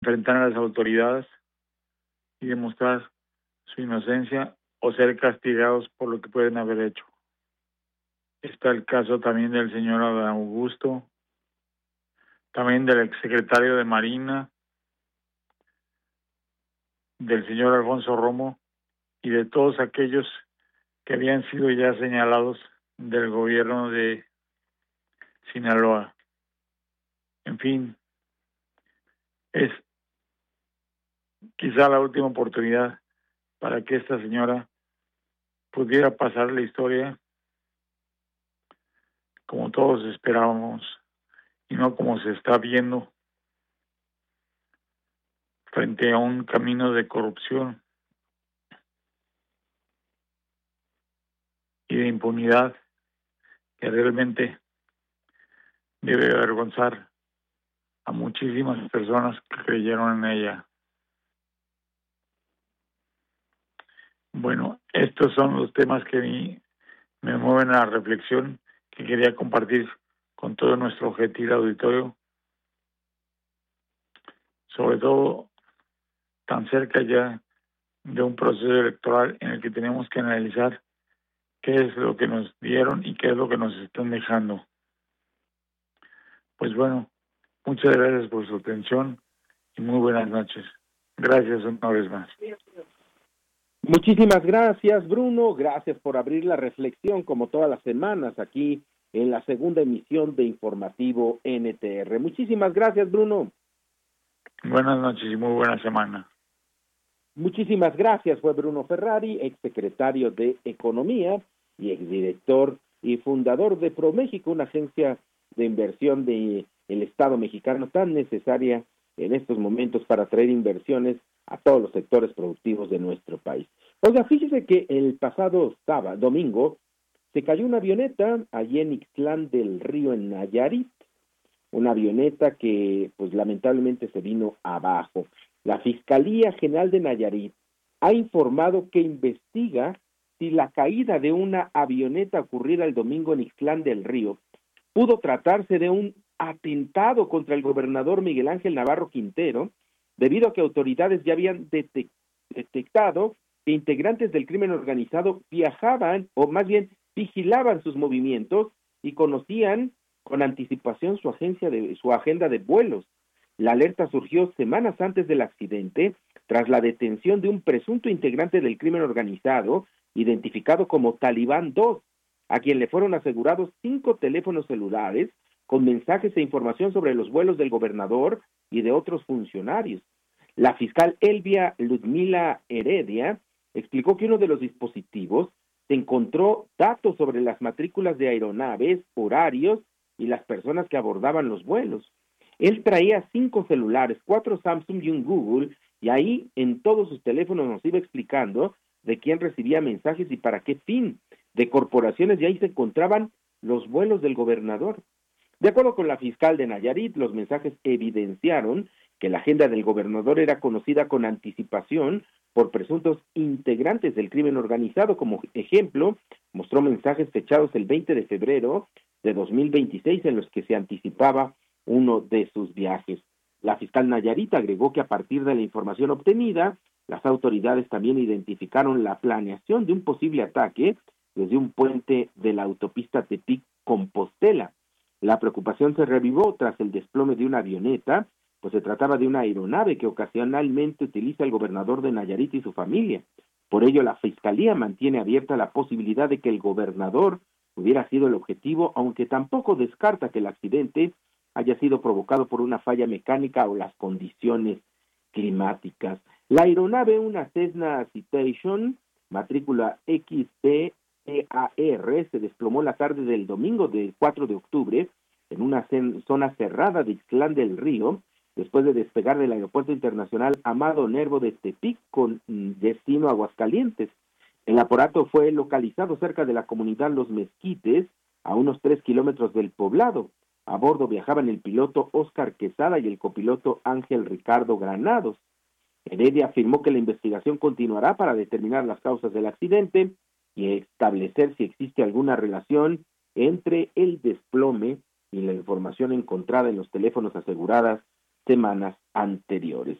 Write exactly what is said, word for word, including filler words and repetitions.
enfrentar a las autoridades y demostrar su inocencia o ser castigados por lo que pueden haber hecho. Está el caso también del señor Adán Augusto, también del exsecretario de Marina, del señor Alfonso Romo y de todos aquellos que habían sido ya señalados del gobierno de Sinaloa. En fin, es quizá la última oportunidad para que esta señora pudiera pasar la historia como todos esperábamos y no como se está viendo frente a un camino de corrupción y de impunidad que realmente debe avergonzar a muchísimas personas que creyeron en ella. Bueno, estos son los temas que me, me mueven a la reflexión que quería compartir con todo nuestro gentil auditorio, sobre todo tan cerca ya de un proceso electoral en el que tenemos que analizar qué es lo que nos dieron y qué es lo que nos están dejando. Pues bueno, muchas gracias por su atención y muy buenas noches. Gracias una vez más. Muchísimas gracias, Bruno. Gracias por abrir la reflexión como todas las semanas aquí en la segunda emisión de Informativo N T R. Muchísimas gracias, Bruno. Buenas noches y muy buena semana. Muchísimas gracias. Fue Bruno Ferrari, exsecretario de Economía y exdirector y fundador de ProMéxico, una agencia de inversión del Estado mexicano tan necesaria en estos momentos para atraer inversiones a todos los sectores productivos de nuestro país. Oiga, fíjese que el pasado sábado, domingo, se cayó una avioneta allí en Ixtlán del Río, en Nayarit, una avioneta que pues lamentablemente se vino abajo. La Fiscalía General de Nayarit ha informado que investiga si la caída de una avioneta ocurrida el domingo en Ixtlán del Río pudo tratarse de un atentado contra el gobernador Miguel Ángel Navarro Quintero, debido a que autoridades ya habían detec- detectado que integrantes del crimen organizado viajaban, o más bien vigilaban sus movimientos y conocían con anticipación su agencia de su agenda de vuelos. La alerta surgió semanas antes del accidente, tras la detención de un presunto integrante del crimen organizado, identificado como Talibán dos, a quien le fueron asegurados cinco teléfonos celulares con mensajes e información sobre los vuelos del gobernador y de otros funcionarios. La fiscal Elvia Ludmila Heredia explicó que uno de los dispositivos se encontró datos sobre las matrículas de aeronaves, horarios y las personas que abordaban los vuelos. Él traía cinco celulares, cuatro Samsung y un Google, y ahí en todos sus teléfonos nos iba explicando de quién recibía mensajes y para qué fin, de corporaciones, y ahí se encontraban los vuelos del gobernador. De acuerdo con la fiscal de Nayarit, los mensajes evidenciaron que la agenda del gobernador era conocida con anticipación por presuntos integrantes del crimen organizado. Como ejemplo, mostró mensajes fechados el veinte de febrero de dos mil veintiséis en los que se anticipaba uno de sus viajes. La fiscal Nayarit agregó que a partir de la información obtenida, las autoridades también identificaron la planeación de un posible ataque desde un puente de la autopista Tepic-Compostela. La preocupación se revivó tras el desplome de una avioneta, pues se trataba de una aeronave que ocasionalmente utiliza el gobernador de Nayarit y su familia. Por ello, la Fiscalía mantiene abierta la posibilidad de que el gobernador hubiera sido el objetivo, aunque tampoco descarta que el accidente haya sido provocado por una falla mecánica o las condiciones climáticas. La aeronave, una Cessna Citation, matrícula X B E A R, se desplomó la tarde del domingo del cuatro de octubre en una zona cerrada de Ixtlán del Río, después de despegar del Aeropuerto Internacional Amado Nervo de Tepic con destino a Aguascalientes. El aparato fue localizado cerca de la comunidad Los Mezquites, a unos tres kilómetros del poblado. A bordo viajaban el piloto Óscar Quesada y el copiloto Ángel Ricardo Granados. Heredia afirmó que la investigación continuará para determinar las causas del accidente y establecer si existe alguna relación entre el desplome y la información encontrada en los teléfonos aseguradas semanas anteriores.